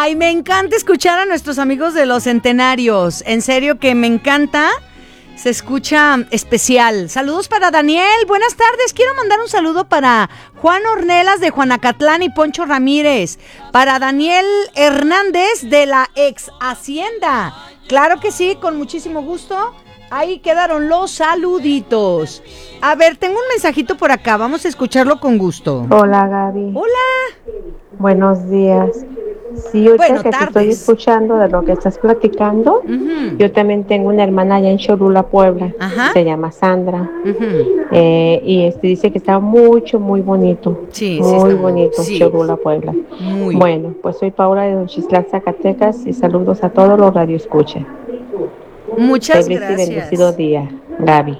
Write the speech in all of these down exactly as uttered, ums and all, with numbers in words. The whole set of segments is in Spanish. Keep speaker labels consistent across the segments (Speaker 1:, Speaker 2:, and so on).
Speaker 1: Ay, me encanta escuchar a nuestros amigos de los centenarios. En serio que me encanta. Se escucha especial. Saludos para Daniel. Buenas tardes. Quiero mandar un saludo para Juan Ornelas de Juanacatlán y Poncho Ramírez. Para Daniel Hernández de la ex Hacienda. Claro que sí, con muchísimo gusto. Ahí quedaron los saluditos. A ver, tengo un mensajito por acá. Vamos a escucharlo con gusto.
Speaker 2: Hola, Gaby.
Speaker 1: Hola.
Speaker 2: Buenos días. Sí, ahorita
Speaker 1: Bueno,
Speaker 2: que te
Speaker 1: tardes.
Speaker 2: estoy escuchando de lo que estás platicando,
Speaker 1: Uh-huh.
Speaker 2: yo también tengo una hermana allá en Cholula, Puebla.
Speaker 1: Ajá.
Speaker 2: Se llama Sandra.
Speaker 1: Uh-huh.
Speaker 2: Eh, y este dice que está mucho, muy bonito.
Speaker 1: Sí, sí
Speaker 2: muy
Speaker 1: está muy-
Speaker 2: bonito,
Speaker 1: sí.
Speaker 2: Cholula, Puebla.
Speaker 1: Muy.
Speaker 2: Bueno, pues soy Paula de Nochistlán, Zacatecas, y saludos a todos los radioescuchas.
Speaker 1: Muchas
Speaker 2: Feliz y bendecido
Speaker 1: gracias.
Speaker 2: día, Gaby.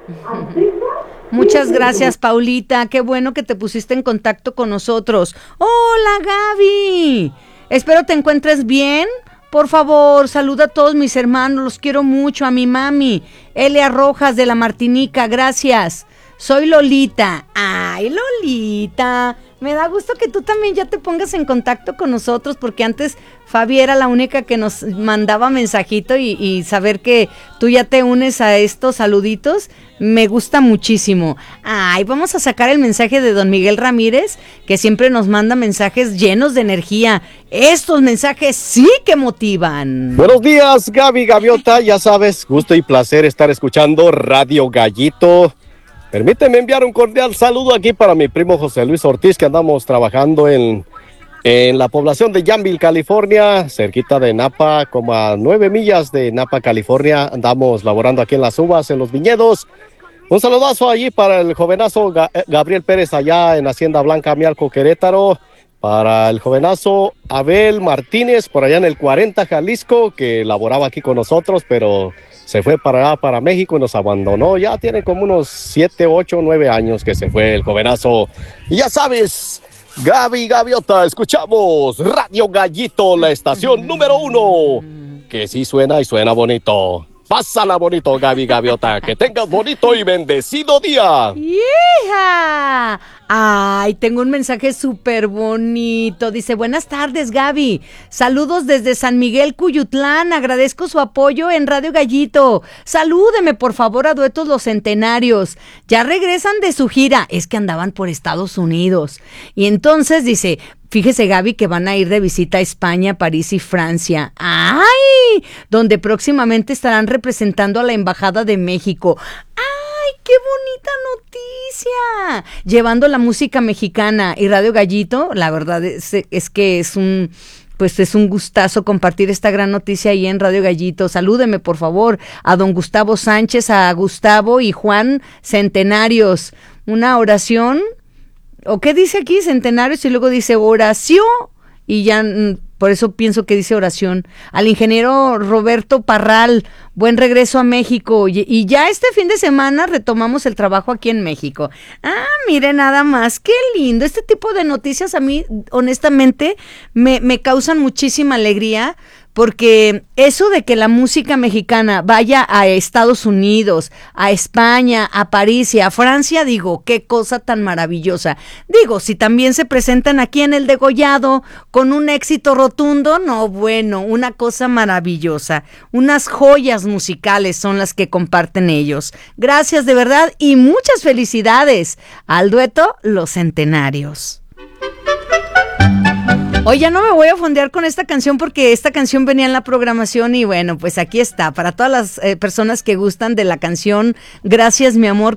Speaker 1: Muchas gracias, Paulita. Qué bueno que te pusiste en contacto con nosotros. Hola, Gaby. Espero te encuentres bien. Por favor, saluda a todos mis hermanos. Los quiero mucho. A mi mami, Elia Rojas de la Martinica. Gracias. Soy Lolita. Ay, Lolita. Me da gusto que tú también ya te pongas en contacto con nosotros, porque antes Fabi era la única que nos mandaba mensajito y, y saber que tú ya te unes a estos saluditos, me gusta muchísimo. Ay, vamos a sacar el mensaje de don Miguel Ramírez, que siempre nos manda mensajes llenos de energía. Estos mensajes sí que motivan.
Speaker 3: Buenos días, Gaby Gaviota, ya sabes, gusto y placer estar escuchando Radio Gallito. Permíteme enviar un cordial saludo aquí para mi primo José Luis Ortiz, que andamos trabajando en, en la población de Yamville, California, cerquita de Napa, como a nueve millas de Napa, California. Andamos laborando aquí en las uvas, en los viñedos. Un saludazo allí para el jovenazo Ga- Gabriel Pérez allá en Hacienda Blanca, Mialco, Querétaro. Para el jovenazo Abel Martínez, por allá en el cuarenta, Jalisco, que laboraba aquí con nosotros, pero se fue para allá, para México, y nos abandonó. Ya tiene como unos siete, ocho, nueve años que se fue el jovenazo. Y ya sabes, Gaby Gaviota, escuchamos Radio Gallito, la estación número uno, que sí suena y suena bonito. Pásala bonito, Gaby Gaviota, que tengas bonito y bendecido día.
Speaker 1: ¡Hija! Ay, tengo un mensaje súper bonito. Dice, buenas tardes, Gaby. Saludos desde San Miguel, Cuyutlán. Agradezco su apoyo en Radio Gallito. Salúdeme, por favor, a Duetos Los Centenarios. Ya regresan de su gira. Es que andaban por Estados Unidos. Y entonces dice, fíjese, Gaby, que van a ir de visita a España, París y Francia. ¡Ay! Donde próximamente estarán representando a la Embajada de México. ¡Ay, qué bonita noticia! Llevando la música mexicana y Radio Gallito, la verdad es, es que es un... Pues es un gustazo compartir esta gran noticia ahí en Radio Gallito. Salúdeme, por favor, a don Gustavo Sánchez, a Gustavo y Juan Centenarios. Una oración... ¿O qué dice aquí? Centenarios, y luego dice oración, y ya mm, por eso pienso que dice oración. Al ingeniero Roberto Parral, buen regreso a México, y, y ya este fin de semana retomamos el trabajo aquí en México. Ah, mire nada más, qué lindo. Este tipo de noticias a mí, honestamente, me, me causan muchísima alegría, porque eso de que la música mexicana vaya a Estados Unidos, a España, a París y a Francia, digo, qué cosa tan maravillosa. Digo, si también se presentan aquí en el Degollado con un éxito rotundo, no, bueno, una cosa maravillosa. Unas joyas musicales son las que comparten ellos. Gracias de verdad y muchas felicidades al dueto Los Centenarios. Hoy ya no me voy a fondear con esta canción porque esta canción venía en la programación y bueno, pues aquí está. Para todas las eh, personas que gustan de la canción Gracias, mi amor,